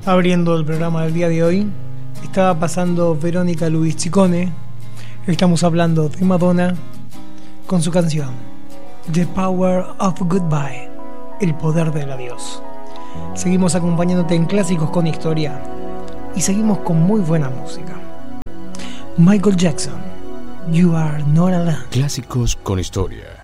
Abriendo el programa del día de hoy, estaba pasando Verónica Luis Ciccone. Estamos hablando de Madonna con su canción The Power of Goodbye, el poder del adiós. Seguimos acompañándote en Clásicos con Historia y seguimos con muy buena música. Michael Jackson, You Are Not Alone. Clásicos con Historia.